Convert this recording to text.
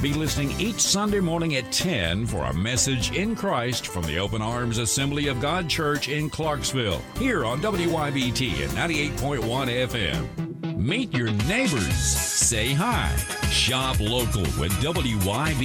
Be listening each Sunday morning at 10 for a message in Christ from the Open Arms Assembly of God Church in Clarksville, here on WYBT at 98.1 FM. Meet your neighbors. Say hi. Shop local with WYBT.